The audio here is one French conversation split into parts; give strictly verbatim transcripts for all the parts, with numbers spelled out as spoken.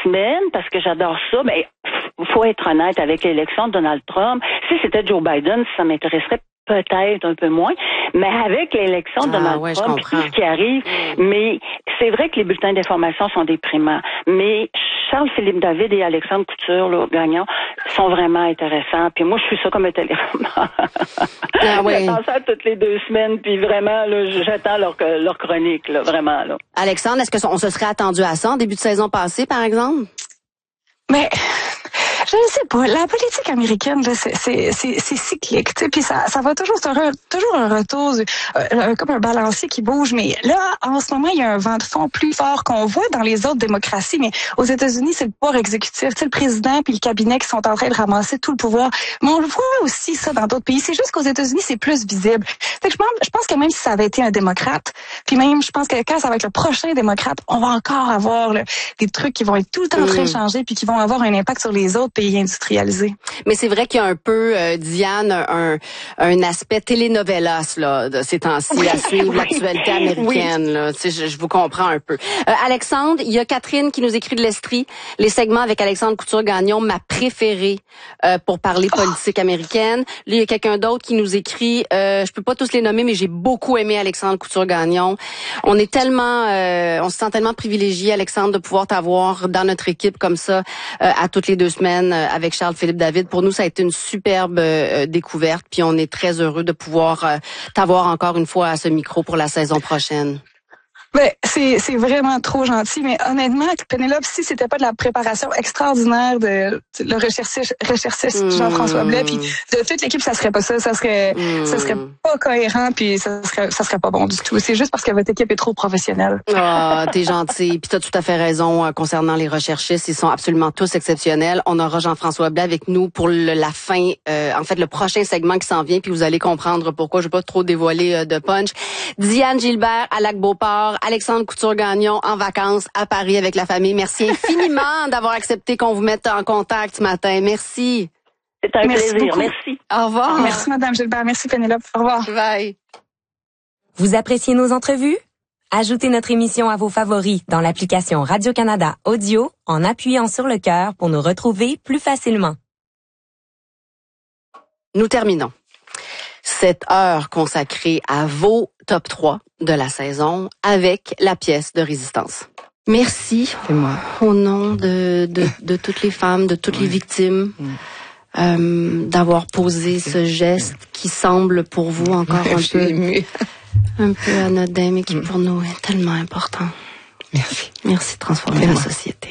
semaines, parce que j'adore ça, ben, faut être honnête avec l'élection de Donald Trump. Si c'était Joe Biden, ça m'intéresserait peut-être un peu moins, mais avec l'élection de Donald ah, ouais, Trump, tout ce qui arrive, mais c'est vrai que les bulletins d'information sont déprimants, mais Charles-Philippe David et Alexandre Couture, là, Gagnon, sont vraiment intéressants, puis moi, je suis ça comme un téléroman. Ah, ouais. J'attends ça toutes les deux semaines, puis vraiment, là, j'attends leur, leur chronique, là, vraiment, là. Alexandre, est-ce qu'on se serait attendu à ça en début de saison passée, par exemple? Mais... je ne sais pas. La politique américaine, là, c'est, c'est, c'est, c'est cyclique, tu sais, puis ça, ça va toujours, c'est un, toujours un retour, euh, comme un balancier qui bouge. Mais là, en ce moment, il y a un vent de fond plus fort qu'on voit dans les autres démocraties. Mais aux États-Unis, c'est le pouvoir exécutif, tu sais, le président puis le cabinet qui sont en train de ramasser tout le pouvoir. Mais on le voit aussi ça dans d'autres pays. C'est juste qu'aux États-Unis, c'est plus visible. C'est que je pense, je pense que même si ça avait été un démocrate, puis même, je pense que quand ça va être le prochain démocrate, on va encore avoir là, des trucs qui vont être tout le temps très changés puis qui vont avoir un impact sur les autres pays industrialisés. Mais c'est vrai qu'il y a un peu, euh, Diane, un, un aspect telenovelas là, de ces temps-ci oui, à suivre oui, l'actualité américaine. Oui. Là. Tu sais, je, je vous comprends un peu. Euh, Alexandre, il y a Catherine qui nous écrit de l'Estrie. Les segments avec Alexandre Couture-Gagnon, ma préférée euh, pour parler politique oh. américaine. Là, il y a quelqu'un d'autre qui nous écrit, euh, je peux pas tous les nommer, mais j'ai beaucoup aimé Alexandre Couture-Gagnon. On est tellement, euh, on se sent tellement privilégié, Alexandre, de pouvoir t'avoir dans notre équipe comme ça euh, à toutes les deux semaines euh, avec Charles-Philippe David. Pour nous, ça a été une superbe euh, découverte, puis on est très heureux de pouvoir euh, t'avoir encore une fois à ce micro pour la saison prochaine. Ben, c'est, c'est vraiment trop gentil, mais honnêtement, Pénélope, si c'était pas de la préparation extraordinaire de, de le recherchiste, recherchiste mmh. Jean-François Blais, puis de toute l'équipe, ça serait pas ça, ça serait, mmh. ça serait pas cohérent, puis ça serait, ça serait pas bon du tout. C'est juste parce que votre équipe est trop professionnelle. Ah, oh, t'es gentil, puis t'as tout à fait raison euh, concernant les recherchistes, ils sont absolument tous exceptionnels. On aura Jean-François Blais avec nous pour le, la fin, euh, en fait le prochain segment qui s'en vient, puis vous allez comprendre pourquoi. Je vais pas trop dévoiler euh, de punch. Diane Gilbert à Lac-Beauport. Alexandre Couture-Gagnon en vacances à Paris avec la famille. Merci infiniment d'avoir accepté qu'on vous mette en contact ce matin. Merci. C'est un Merci plaisir. Beaucoup. Merci. Au revoir. Merci, Madame Gilbert. Merci, Pénélope. Au revoir. Bye. Vous appréciez nos entrevues? Ajoutez notre émission à vos favoris dans l'application Radio-Canada Audio en appuyant sur le cœur pour nous retrouver plus facilement. Nous terminons cette heure consacrée à vos top trois de la saison avec la pièce de résistance. Merci au nom de, de, de toutes les femmes, de toutes oui. les victimes, oui. euh, d'avoir posé ce geste qui semble pour vous encore un peu, un peu anodin, mais qui pour nous est tellement important. Merci. Merci de transformer la société.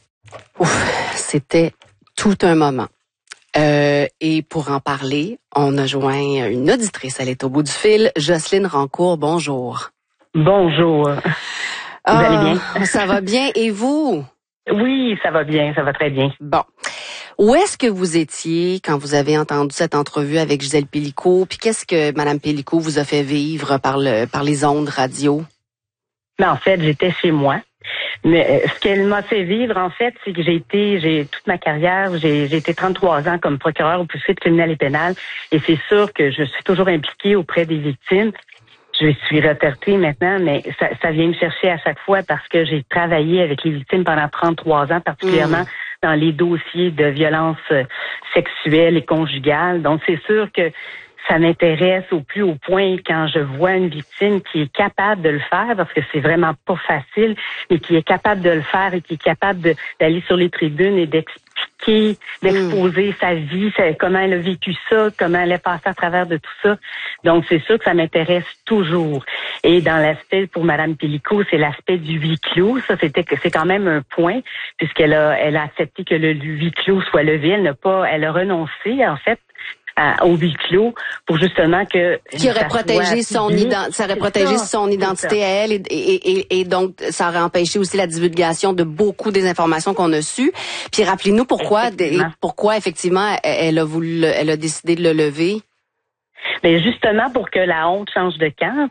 Ouf, c'était tout un moment. Euh, et pour en parler, on a joint une auditrice, elle est au bout du fil, Jocelyne Rancourt, bonjour. Bonjour. Vous ah, allez bien? Ça va bien, et vous? Oui, ça va bien, ça va très bien. Bon. Où est-ce que vous étiez quand vous avez entendu cette entrevue avec Gisèle Pélicaud? Puis qu'est-ce que Mme Pélicaud vous a fait vivre par, le, par les ondes radio? Mais en fait, j'étais chez moi. Mais ce qu'elle m'a fait vivre, en fait, c'est que j'ai été, j'ai toute ma carrière, j'ai, j'ai été trente-trois ans comme procureur au poursuite criminelle et pénale, et c'est sûr que je suis toujours impliquée auprès des victimes. Je suis retraitée maintenant, mais ça, ça vient me chercher à chaque fois parce que j'ai travaillé avec les victimes pendant trente-trois ans, particulièrement mmh. dans les dossiers de violences sexuelles et conjugales. Donc, c'est sûr que ça m'intéresse au plus haut point quand je vois une victime qui est capable de le faire, parce que c'est vraiment pas facile, mais qui est capable de le faire et qui est capable de, d'aller sur les tribunes et d'expliquer, d'exposer mmh. sa vie, sa, comment elle a vécu ça, comment elle est passée à travers de tout ça. Donc, c'est sûr que ça m'intéresse toujours. Et dans l'aspect, pour Mme Pélicaud, c'est l'aspect du huis clos. Ça, c'était que c'est quand même un point, puisqu'elle a, elle a accepté que le huis clos soit levé. Elle n'a pas, elle a renoncé, en fait, À, au huis clos pour justement que qui aurait protégé son ident- ça aurait protégé ça, son identité à elle et, et, et, et donc ça aurait empêché aussi la divulgation de beaucoup des informations qu'on a sues. Puis rappelez-nous pourquoi et pourquoi effectivement elle a voulu elle a décidé de le lever. Mais justement pour que la honte change de camp,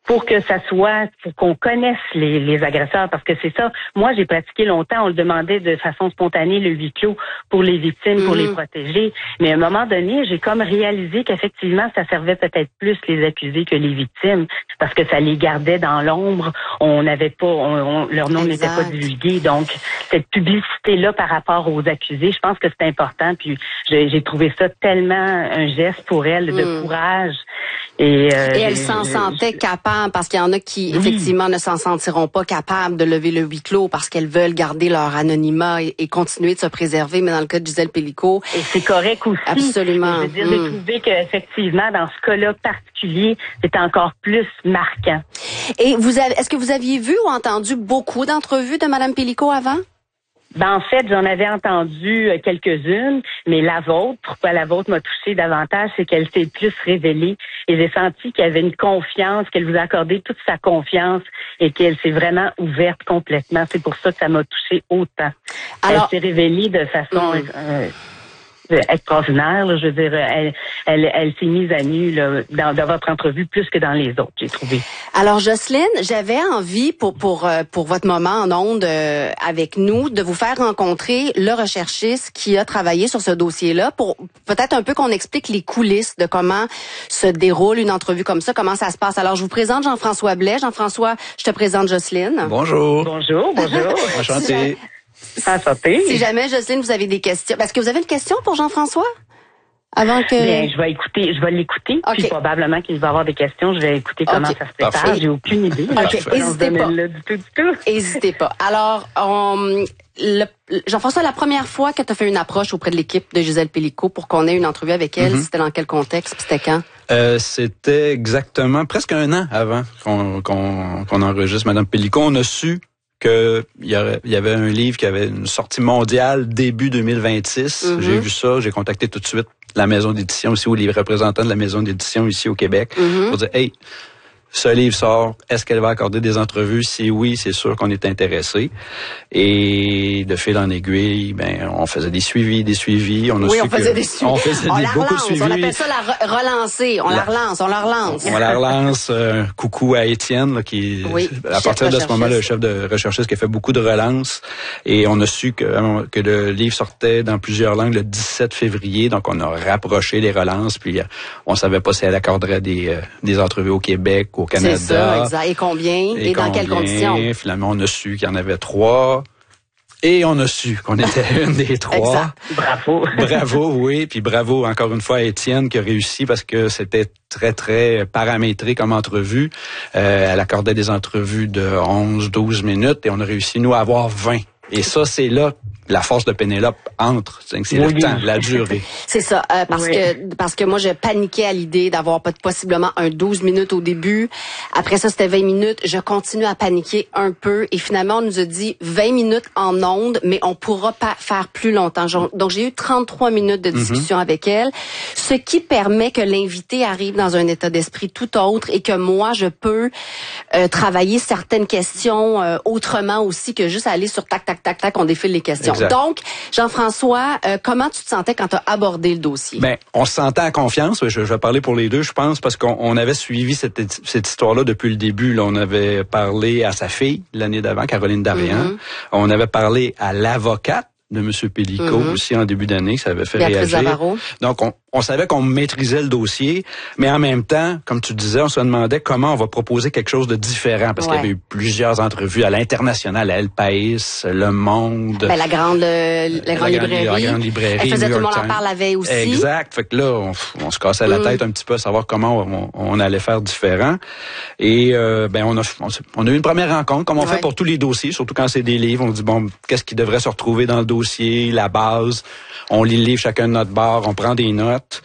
pour que ça soit, pour qu'on connaisse les, les agresseurs, parce que c'est ça. Moi, j'ai pratiqué longtemps, on le demandait de façon spontanée, le huis clos, pour les victimes, pour mmh. les protéger. Mais à un moment donné, j'ai comme réalisé qu'effectivement, ça servait peut-être plus les accusés que les victimes, parce que ça les gardait dans l'ombre. On n'avait pas, on, on, leur nom n'était pas divulgué. Donc, cette publicité-là par rapport aux accusés, je pense que c'est important. Puis, j'ai, j'ai trouvé ça tellement un geste pour elle de mmh. courage. Et, euh, et elle s'en sentait capable, parce qu'il y en a qui, oui. effectivement, ne s'en sentiront pas capables de lever le huis clos parce qu'elles veulent garder leur anonymat et, et continuer de se préserver. Mais dans le cas de Gisèle Pelicot... Et c'est correct aussi. Absolument. Je veux dire, mm. j'ai trouvé qu'effectivement, dans ce cas-là particulier, c'était encore plus marquant. Et vous avez, est-ce que vous aviez vu ou entendu beaucoup d'entrevues de Mme Pelicot avant? Ben, en fait, j'en avais entendu quelques-unes, mais la vôtre, pourquoi la vôtre m'a touchée davantage, c'est qu'elle s'est plus révélée et j'ai senti qu'il y avait une confiance, qu'elle vous a accordé toute sa confiance et qu'elle s'est vraiment ouverte complètement. C'est pour ça que ça m'a touchée autant. Alors, elle s'est révélée de façon... Mmh. Euh, extraordinaire, là, je veux dire, elle, elle, elle s'est mise à nu là, dans, dans votre entrevue plus que dans les autres, j'ai trouvé. Alors, Jocelyne, j'avais envie pour pour pour votre moment en ondes euh, avec nous de vous faire rencontrer le recherchiste qui a travaillé sur ce dossier-là, pour peut-être un peu qu'on explique les coulisses de comment se déroule une entrevue comme ça, comment ça se passe. Alors, je vous présente Jean-François Blais. Jean-François, je te présente Jocelyne. Bonjour. Bonjour, bonjour. Enchanté. Enchanté. Si jamais, Jocelyne, vous avez des questions. Est-ce que vous avez une question pour Jean-François? Avant que... Bien, je vais écouter, je vais l'écouter. Okay. Puis probablement qu'il va avoir des questions. Je vais écouter comment okay. ça se prépare. Parfait. J'ai aucune idée. OK, n'hésitez pas. Là, du tout, du tout. N'hésitez pas. Alors, on, le, Jean-François, la première fois que tu as fait une approche auprès de l'équipe de Gisèle Pelicot pour qu'on ait une entrevue avec elle, mm-hmm. c'était dans quel contexte? Puis c'était quand? Euh, c'était exactement presque un an avant qu'on, qu'on, qu'on enregistre Madame Pelicot. On a su qu'il y, y avait un livre qui avait une sortie mondiale début deux mille vingt-six. Mm-hmm. J'ai vu ça, j'ai contacté tout de suite la maison d'édition ici, ou les représentants de la maison d'édition ici au Québec, mm-hmm. pour dire, hey, ce livre sort, est-ce qu'elle va accorder des entrevues? Si oui, c'est sûr qu'on est intéressé. Et de fil en aiguille, ben, on faisait des suivis, des suivis. On a oui, su on faisait que, des suivis. On faisait on des, la beaucoup relance, de suivis. On appelle ça la re- relancer. On la, la relance, on la relance. On, on la relance. Euh, coucou à Étienne, là, qui, oui, à partir de ce moment-là, le chef de recherchiste qui a fait beaucoup de relances. Et on a su que, que le livre sortait dans plusieurs langues le dix-sept février. Donc, on a rapproché les relances. Puis, on savait pas si elle accorderait des, euh, des entrevues au Québec, au Canada. C'est ça. Exact. Et combien? Et, et dans quelles conditions? Finalement, on a su qu'il y en avait trois. Et on a su qu'on était une des trois. Exact. Bravo. Bravo, oui. Puis bravo encore une fois à Étienne qui a réussi parce que c'était très, très paramétré comme entrevue. Euh, elle accordait des entrevues de onze, douze minutes et on a réussi, nous, à avoir vingt. Et ça, c'est là la force de Pénélope entre. C'est oui. le temps, la durée. C'est ça, euh, parce oui. que parce que moi, je paniquais à l'idée d'avoir possiblement un douze minutes au début. Après ça, c'était vingt minutes. Je continue à paniquer un peu. Et finalement, on nous a dit vingt minutes en ondes, mais on pourra pas faire plus longtemps. Donc, j'ai eu trente-trois minutes de discussion mm-hmm. avec elle, ce qui permet que l'invité arrive dans un état d'esprit tout autre et que moi, je peux euh, travailler certaines questions euh, autrement aussi que juste aller sur tac, tac, tac, tac, on défile les questions. Exact. Donc, Jean-François, euh, comment tu te sentais quand tu as abordé le dossier? Ben, on se sentait en confiance. Je, je vais parler pour les deux, je pense, parce qu'on on avait suivi cette, cette histoire-là depuis le début. Là, on avait parlé à sa fille l'année d'avant, Caroline Darian. Mm-hmm. On avait parlé à l'avocate de M. Pelicot mm-hmm. aussi en début d'année, ça avait fait Béatrice réagir. Zavarro. Donc, on, on savait qu'on maîtrisait le dossier, mais en même temps, comme tu disais, on se demandait comment on va proposer quelque chose de différent, parce ouais. qu'il y avait eu plusieurs entrevues à l'international, à El País, Le Monde. Ben, la grande, euh, la, la grande librairie. La grande librairie. Elle faisait New Tout le monde Times. En parle la veille aussi. Exact. Fait que là, on, on se cassait la tête mm. un petit peu à savoir comment on, on allait faire différent. Et euh, ben on a, on, on a eu une première rencontre, comme on ouais. fait pour tous les dossiers, surtout quand c'est des livres. On dit bon, qu'est-ce qui devrait se retrouver dans le dossier, la base. On lit le livre chacun de notre bord, on prend des notes.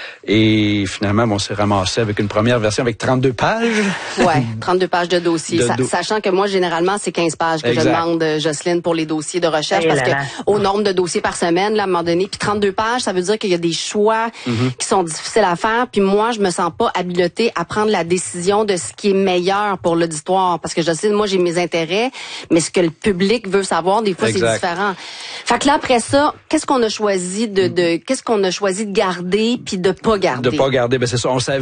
Et finalement, bon, on s'est ramassé avec une première version avec trente-deux pages. Ouais, trente-deux pages de dossier. De do- Sachant que moi, généralement, c'est quinze pages que exact. Je demande, Jocelyne, pour les dossiers de recherche. Et parce là là. que au nombre de dossiers par semaine, là, à un moment donné, puis trente-deux pages, ça veut dire qu'il y a des choix mm-hmm. qui sont difficiles à faire. Puis moi, je me sens pas habilitée à prendre la décision de ce qui est meilleur pour l'auditoire. Parce que Jocelyne, moi, j'ai mes intérêts, mais ce que le public veut savoir, des fois, exact. c'est différent. Fait que là, après ça, qu'est-ce qu'on a choisi de, de qu'est-ce qu'on a choisi de garder puis de pas garder? De pas garder, ben c'est ça. On savait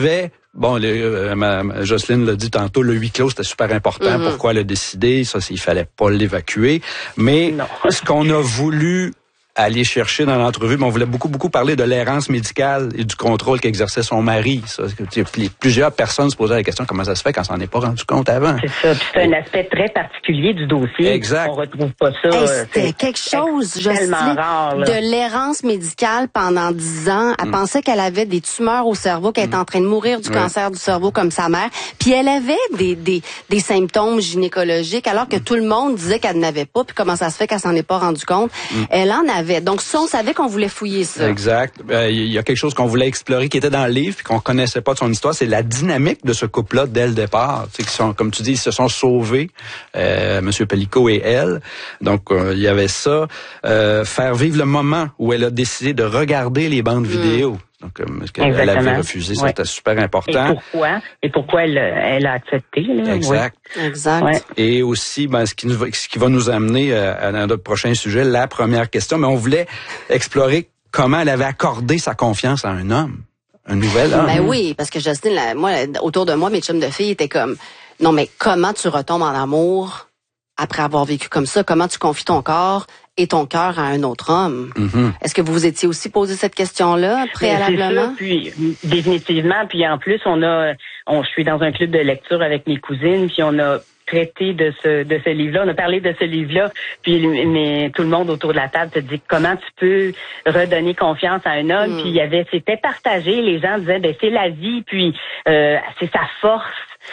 bon, les, euh, ma, ma Jocelyne l'a dit tantôt, le huis clos, c'était super important. Mm-hmm. Pourquoi elle a décidé? Ça, il fallait pas l'évacuer. Mais non. Ce qu'on a voulu aller chercher dans l'entrevue, mais on voulait beaucoup, beaucoup parler de l'errance médicale et du contrôle qu'exerçait son mari. Ça, plusieurs personnes se posaient la question comment ça se fait quand on s'en est pas rendu compte avant. C'est ça. Puis c'est un aspect très particulier du dossier. Exact. On retrouve pas ça. Hey, c'était quelque chose, je sais, rare, de l'errance médicale pendant dix ans. Elle mm. pensait qu'elle avait des tumeurs au cerveau, qu'elle mm. était en train de mourir du oui. cancer du cerveau comme sa mère. Puis elle avait des, des, des symptômes gynécologiques alors que mm. tout le monde disait qu'elle n'avait pas. Puis comment ça se fait qu'elle s'en est pas rendu compte? Mm. Elle en avait. Donc, ça, on savait qu'on voulait fouiller ça. Exact. Il euh, y a quelque chose qu'on voulait explorer qui était dans le livre puis qu'on connaissait pas de son histoire. C'est la dynamique de ce couple-là dès le départ. Tu sais, qui sont, comme tu dis, ils se sont sauvés, euh, Monsieur Pellicot et elle. Donc, il euh, y avait ça. Euh, faire vivre le moment où elle a décidé de regarder les bandes mmh. vidéo. Donc, parce qu'elle elle avait refusé, ça, ouais. c'était super important. Et pourquoi? Et pourquoi elle, elle a accepté? Là? Exact. Oui. Exact. Ouais. Et aussi, ben, ce qui nous va, ce qui va nous amener à, à notre prochain sujet, la première question. Mais on voulait explorer comment elle avait accordé sa confiance à un homme, un nouvel homme. Ben oui, parce que Justine, là, moi, autour de moi, mes chums de filles étaient comme, non, mais comment tu retombes en amour après avoir vécu comme ça? Comment tu confies ton corps et ton cœur à un autre homme? Mm-hmm. Est-ce que vous vous étiez aussi posé cette question-là préalablement? Ça, puis définitivement, puis en plus, on a, on, je suis dans un club de lecture avec mes cousines, puis on a traité de ce de ce livre-là, on a parlé de ce livre-là, puis mais tout le monde autour de la table se dit comment tu peux redonner confiance à un homme, mm. puis il y avait, c'était partagé, les gens disaient ben c'est la vie, puis euh, c'est sa force.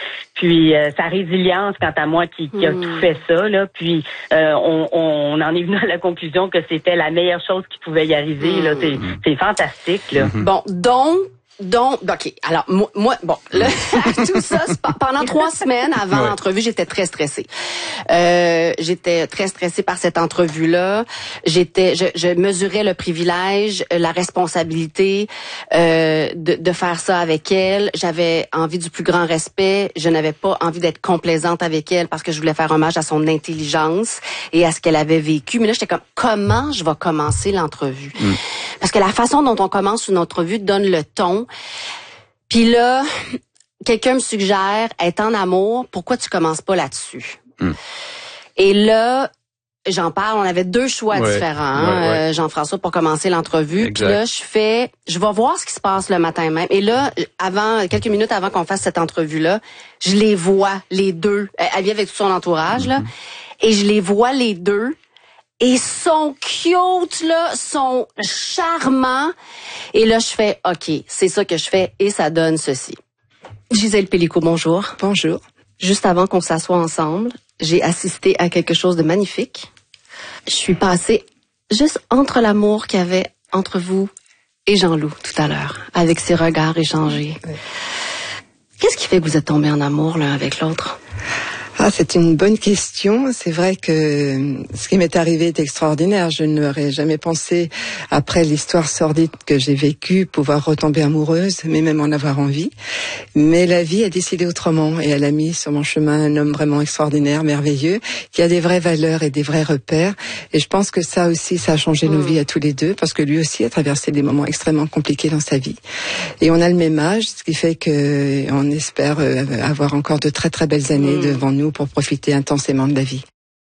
Puis euh, sa résilience, quant à moi, qui, qui a mmh. tout fait ça, là. Puis euh, on, on en est venu à la conclusion que c'était la meilleure chose qui pouvait y arriver. Mmh. Là, c'est, c'est fantastique. Là. Mmh. Bon, donc. Donc, OK. Alors, moi, moi bon, là, tout ça, pendant trois semaines avant ouais. l'entrevue, j'étais très stressée. Euh, j'étais très stressée par cette entrevue-là. J'étais, je, je mesurais le privilège, la responsabilité euh, de, de faire ça avec elle. J'avais envie du plus grand respect. Je n'avais pas envie d'être complaisante avec elle parce que je voulais faire hommage à son intelligence et à ce qu'elle avait vécu. Mais là, j'étais comme, comment je vais commencer l'entrevue? Mm. Parce que la façon dont on commence une entrevue donne le ton. Puis là, quelqu'un me suggère être en amour, pourquoi tu commences pas là-dessus? Mm. Et là, j'en parle, on avait deux choix ouais, différents, hein, ouais, ouais. Euh, Jean-François, pour commencer l'entrevue. Exact. Puis là, je fais, je vais voir ce qui se passe le matin même. Et là, avant, quelques minutes avant qu'on fasse cette entrevue-là, je les vois, les deux. Elle vient avec tout son entourage, mm-hmm. là. Et je les vois, les deux. Et sont cute, là, sont charmants. Et là, je fais, OK, c'est ça que je fais et ça donne ceci. Gisèle Pellicot, bonjour. Bonjour. Juste avant qu'on s'assoie ensemble, j'ai assisté à quelque chose de magnifique. Je suis passée juste entre l'amour qu'il y avait entre vous et Jean-Loup tout à l'heure, avec ses regards échangés. Oui. Qu'est-ce qui fait que vous êtes tombés en amour l'un avec l'autre? Ah, c'est une bonne question. C'est vrai que ce qui m'est arrivé est extraordinaire. Je n'aurais jamais pensé, après l'histoire sordide que j'ai vécue, pouvoir retomber amoureuse, mais même en avoir envie. Mais la vie a décidé autrement et elle a mis sur mon chemin un homme vraiment extraordinaire, merveilleux, qui a des vraies valeurs et des vrais repères. Et je pense que ça aussi, ça a changé mmh. nos vies à tous les deux, parce que lui aussi a traversé des moments extrêmement compliqués dans sa vie. Et on a le même âge, ce qui fait que on espère avoir encore de très très belles années mmh. devant nous pour profiter intensément de la vie.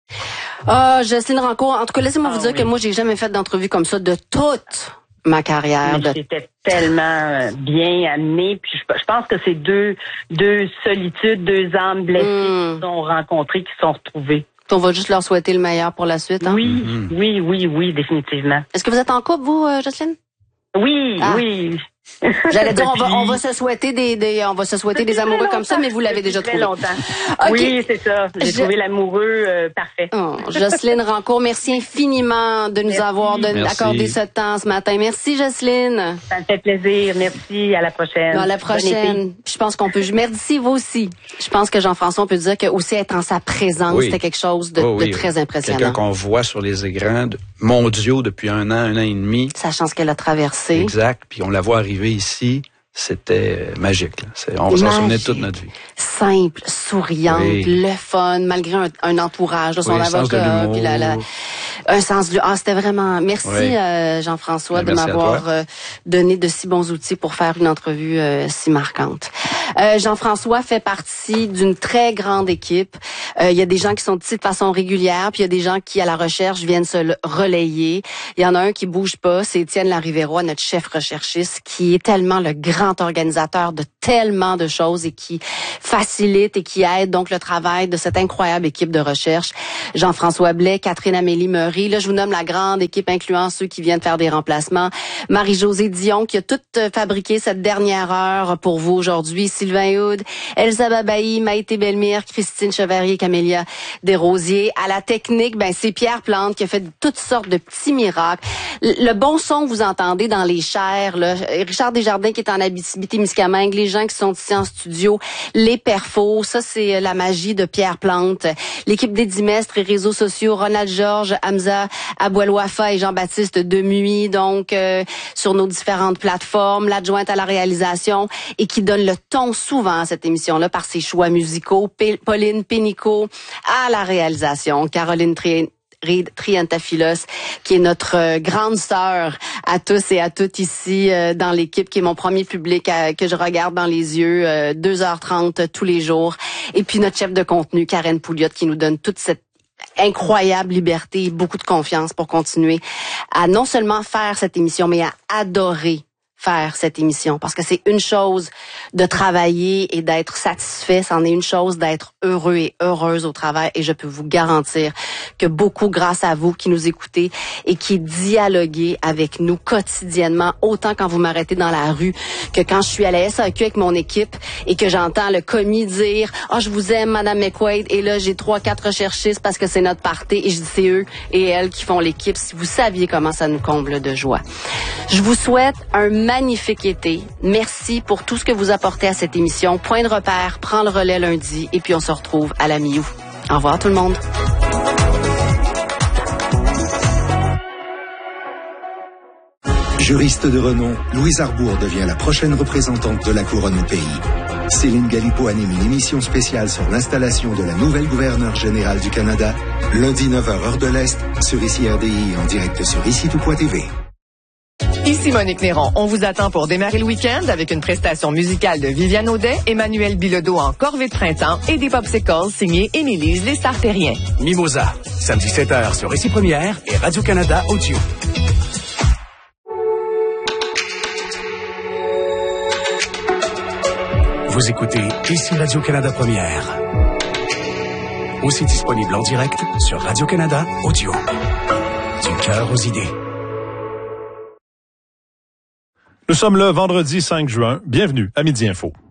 Ah, Jocelyne Rancourt, en tout cas, laissez-moi ah, vous dire oui. que moi, j'ai jamais fait d'entrevue comme ça de toute ma carrière. De... C'était tellement bien amené. Puis je, je pense que c'est deux, deux solitudes, deux âmes blessées mmh. qui se sont rencontrées, qui se sont retrouvées. On va juste leur souhaiter le meilleur pour la suite, hein? Oui, mmh. oui, oui, oui, définitivement. Est-ce que vous êtes en couple, vous, Jocelyne? Oui, ah. oui. J'allais dire, on va, on va se souhaiter des, des, on va se souhaiter des amoureux comme ça, mais vous l'avez déjà trouvé. Longtemps. Okay. Oui, c'est ça. J'ai Je... trouvé l'amoureux euh, parfait. Oh, Jocelyne Rancourt, merci infiniment de nous merci. avoir donné, accordé ce temps ce matin. Merci, Jocelyne. Ça me fait plaisir. Merci. À la prochaine. À la prochaine. Je pense qu'on peut. Merci, vous aussi. Je pense que Jean-François, on peut dire que aussi être en sa présence, oui. c'était quelque chose de, oh, oui. de très impressionnant. Quelqu'un qu'on voit sur les écrans mondiaux depuis un an, un an et demi. Sachant ce qu'elle a traversé. Exact. Puis on la voit arriver ici, c'était magique. C'est, on va s'en souvenir toute notre vie. Simple, souriante, oui. Le fun, malgré un, un entourage, là, son oui, avocat, puis la, la, un sens de l'humour. Ah, c'était vraiment... Merci, oui. euh, Jean-François, bien, de m'avoir euh, donné de si bons outils pour faire une entrevue euh, si marquante. Euh, Jean-François fait partie d'une très grande équipe. Euh, il y a des gens qui sont ici de façon régulière, puis il y a des gens qui, à la recherche, viennent se relayer. Il y en a un qui bouge pas, c'est Étienne Larivero, notre chef recherchiste, qui est tellement le grand organisateur de tellement de choses et qui facilite et qui aide donc le travail de cette incroyable équipe de recherche. Jean-François Blais, Catherine-Amélie Meury, là je vous nomme la grande équipe incluant ceux qui viennent faire des remplacements. Marie-Josée Dion qui a tout fabriqué cette dernière heure pour vous aujourd'hui. Sylvain Houd, Elsa Babaï, Maïté Belmire, Christine Chevalier, Camélia Desrosiers. À la technique, ben c'est Pierre Plante qui a fait toutes sortes de petits miracles. Le bon son que vous entendez dans les chairs, là, Richard Desjardins qui est en Abitibi-Témiscamingue, les gens qui sont ici en studio, les perfos, ça c'est la magie de Pierre Plante. L'équipe des Dimestres et réseaux sociaux, Ronald Georges, Hamza Abouelouafa et Jean-Baptiste Demui, donc euh, sur nos différentes plateformes, l'adjointe à la réalisation et qui donne le ton souvent à cette émission-là par ses choix musicaux, P- Pauline Pénicaud à la réalisation, Caroline Tri- Reid Triantafilos, qui est notre euh, grande sœur à tous et à toutes ici euh, dans l'équipe, qui est mon premier public à, que je regarde dans les yeux euh, deux heures trente tous les jours. Et puis notre chef de contenu, Karen Pouliot, qui nous donne toute cette incroyable liberté et beaucoup de confiance pour continuer à non seulement faire cette émission, mais à adorer faire cette émission, parce que c'est une chose de travailler et d'être satisfait, c'en est une chose d'être heureux et heureuse au travail, et je peux vous garantir que beaucoup grâce à vous qui nous écoutez et qui dialoguez avec nous quotidiennement, autant quand vous m'arrêtez dans la rue que quand je suis à la S A Q avec mon équipe et que j'entends le commis dire « Ah, oh, je vous aime, Madame McQuaid », et là, j'ai trois, quatre recherchistes parce que c'est notre party, et je dis c'est eux et elles qui font l'équipe. Si vous saviez comment ça nous comble de joie. Je vous souhaite un magnifique été. Merci pour tout ce que vous apportez à cette émission. Point de repère prend le relais lundi et puis on se retrouve à la mi-août. Au revoir tout le monde. Juriste de renom, Louise Arbour devient la prochaine représentante de la couronne au pays. Céline Galipo anime une émission spéciale sur l'installation de la nouvelle gouverneure générale du Canada, lundi neuf heures heure de l'Est, sur Ici R D I en direct sur ici tout point t v. Ici Monique Néron. On vous attend pour démarrer le week-end avec une prestation musicale de Viviane Audet, Emmanuel Bilodeau en corvée de printemps et des popsicles signés Émilise Les Sartériens. Mimosa, samedi sept heures sur Ici Première et Radio-Canada Audio. Vous écoutez Ici Radio-Canada Première. Aussi disponible en direct sur Radio-Canada Audio. Du cœur aux idées. Nous sommes le vendredi cinq juin. Bienvenue à Midi Info.